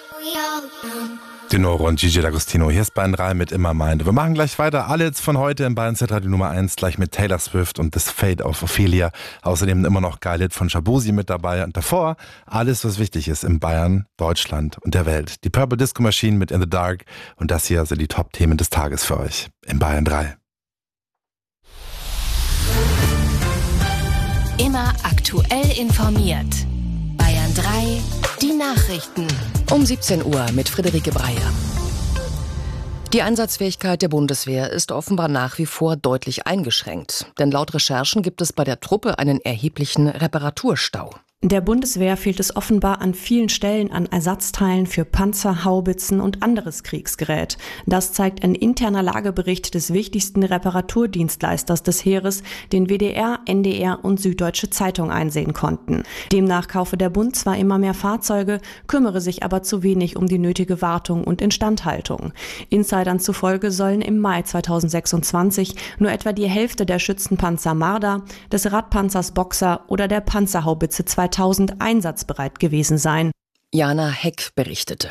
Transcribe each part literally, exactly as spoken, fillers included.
Tenoro und Gigi D'Agostino, hier ist Bayern drei mit Immer Mind. Wir machen gleich weiter. Alle jetzt von heute in Bayern Z Radio Nummer eins, gleich mit Taylor Swift und Das Fate of Ophelia. Außerdem immer noch geil Hit von Shabuzi mit dabei. Und davor alles, was wichtig ist in Bayern, Deutschland und der Welt. Die Purple Disco Machine mit In the Dark. Und das hier sind die Top-Themen des Tages für euch in Bayern drei. Immer aktuell informiert. Bayern drei, die Nachrichten. Um siebzehn Uhr mit Friederike Breyer. Die Einsatzfähigkeit der Bundeswehr ist offenbar nach wie vor deutlich eingeschränkt. Denn laut Recherchen gibt es bei der Truppe einen erheblichen Reparaturstau. Der Bundeswehr fehlt es offenbar an vielen Stellen an Ersatzteilen für Panzer, Haubitzen und anderes Kriegsgerät. Das zeigt ein interner Lagebericht des wichtigsten Reparaturdienstleisters des Heeres, den W D R, N D R und Süddeutsche Zeitung einsehen konnten. Demnach kaufe der Bund zwar immer mehr Fahrzeuge, kümmere sich aber zu wenig um die nötige Wartung und Instandhaltung. Insidern zufolge sollen im Mai zweitausendsechsundzwanzig nur etwa die Hälfte der Schützenpanzer Marder, des Radpanzers Boxer oder der Panzerhaubitze zweitausend einsatzbereit gewesen sein. Jana Heck berichtete.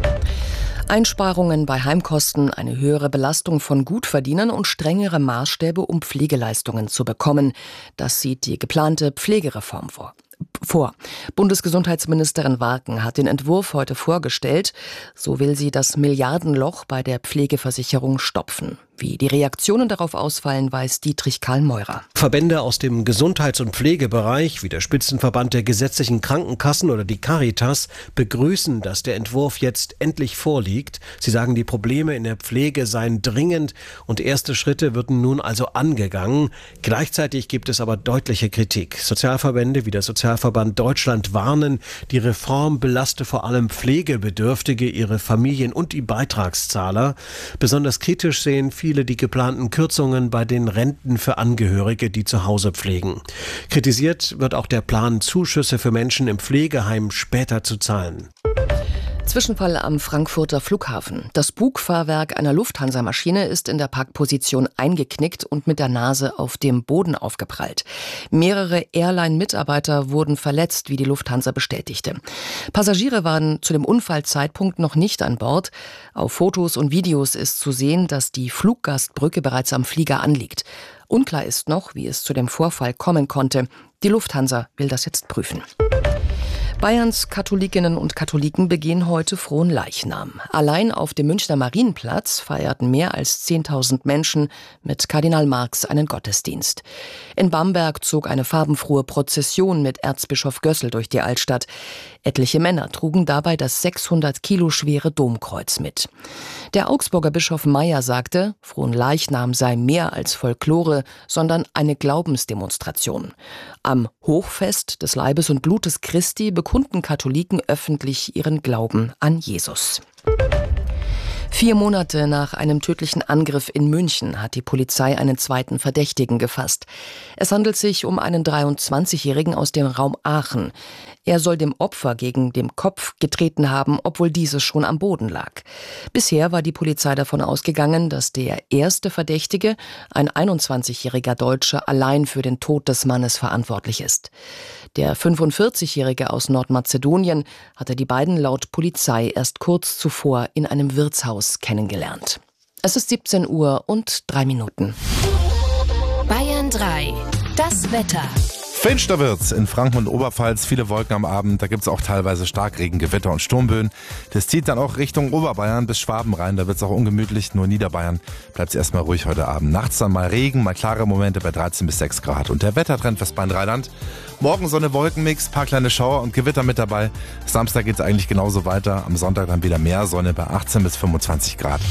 Einsparungen bei Heimkosten, eine höhere Belastung von Gutverdienern und strengere Maßstäbe, um Pflegeleistungen zu bekommen. Das sieht die geplante Pflegereform vor. vor. Bundesgesundheitsministerin Warken hat den Entwurf heute vorgestellt. So will sie das Milliardenloch bei der Pflegeversicherung stopfen. Wie die Reaktionen darauf ausfallen, weiß Dietrich Karl-Meurer. Verbände aus dem Gesundheits- und Pflegebereich, wie der Spitzenverband der gesetzlichen Krankenkassen oder die Caritas, begrüßen, dass der Entwurf jetzt endlich vorliegt. Sie sagen, die Probleme in der Pflege seien dringend und erste Schritte würden nun also angegangen. Gleichzeitig gibt es aber deutliche Kritik. Sozialverbände wie der Sozialverband Deutschland warnen, die Reform belaste vor allem Pflegebedürftige, ihre Familien und die Beitragszahler. Besonders kritisch sehen viele Viele die geplanten Kürzungen bei den Renten für Angehörige, die zu Hause pflegen. Kritisiert wird auch der Plan, Zuschüsse für Menschen im Pflegeheim später zu zahlen. Zwischenfall am Frankfurter Flughafen. Das Bugfahrwerk einer Lufthansa-Maschine ist in der Parkposition eingeknickt und mit der Nase auf dem Boden aufgeprallt. Mehrere Airline-Mitarbeiter wurden verletzt, wie die Lufthansa bestätigte. Passagiere waren zu dem Unfallzeitpunkt noch nicht an Bord. Auf Fotos und Videos ist zu sehen, dass die Fluggastbrücke bereits am Flieger anliegt. Unklar ist noch, wie es zu dem Vorfall kommen konnte. Die Lufthansa will das jetzt prüfen. Bayerns Katholikinnen und Katholiken begehen heute frohen Leichnam. Allein auf dem Münchner Marienplatz feierten mehr als zehntausend Menschen mit Kardinal Marx einen Gottesdienst. In Bamberg zog eine farbenfrohe Prozession mit Erzbischof Gössel durch die Altstadt. Etliche Männer trugen dabei das sechshundert Kilo schwere Domkreuz mit. Der Augsburger Bischof Meyer sagte, Fronleichnam sei mehr als Folklore, sondern eine Glaubensdemonstration. Am Hochfest des Leibes und Blutes Christi bekunden Katholiken öffentlich ihren Glauben an Jesus. Vier Monate nach einem tödlichen Angriff in München hat die Polizei einen zweiten Verdächtigen gefasst. Es handelt sich um einen dreiundzwanzigjährigen aus dem Raum Aachen. Er soll dem Opfer gegen den Kopf getreten haben, obwohl dieses schon am Boden lag. Bisher war die Polizei davon ausgegangen, dass der erste Verdächtige, ein einundzwanzigjähriger Deutscher, allein für den Tod des Mannes verantwortlich ist. Der fünfundvierzigjährige aus Nordmazedonien hatte die beiden laut Polizei erst kurz zuvor in einem Wirtshaus kennengelernt. Es ist siebzehn Uhr und drei Minuten. Bayern drei. Das Wetter. Finster wird's in Franken und Oberpfalz, viele Wolken am Abend, da gibt's auch teilweise Starkregen, Gewitter und Sturmböen. Das zieht dann auch Richtung Oberbayern bis Schwaben rein, da wird's auch ungemütlich, nur Niederbayern bleibt's erstmal ruhig heute Abend. Nachts dann mal Regen, mal klare Momente bei dreizehn bis sechs Grad. Und der Wettertrend fürs Bayern-Rheinland, morgen Sonne, Wolkenmix, paar kleine Schauer und Gewitter mit dabei. Samstag geht's eigentlich genauso weiter, am Sonntag dann wieder mehr Sonne bei achtzehn bis fünfundzwanzig Grad.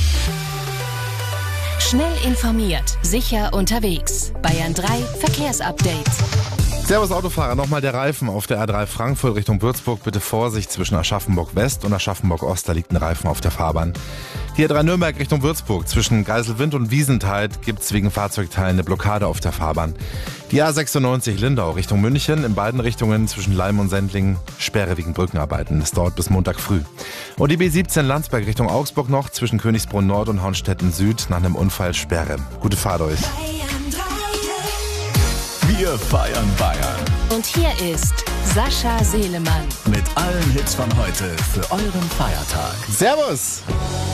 Schnell informiert, sicher unterwegs. Bayern drei Verkehrsupdate. Servus Autofahrer, nochmal der Reifen auf der A drei Frankfurt Richtung Würzburg. Bitte Vorsicht, zwischen Aschaffenburg West und Aschaffenburg Ost, da liegt ein Reifen auf der Fahrbahn. Die A drei Nürnberg Richtung Würzburg, zwischen Geiselwind und Wiesenthal gibt's wegen Fahrzeugteilen eine Blockade auf der Fahrbahn. Die A sechsundneunzig Lindau Richtung München, in beiden Richtungen zwischen Leim und Sendling, Sperre wegen Brückenarbeiten. Das dauert bis Montag früh. Und die B siebzehn Landsberg Richtung Augsburg noch, zwischen Königsbrunn Nord und Hauenstetten Süd, nach einem Unfall Sperre. Gute Fahrt euch. Wir feiern Bayern. Und hier ist Sascha Selemann. Mit allen Hits von heute für euren Feiertag. Servus!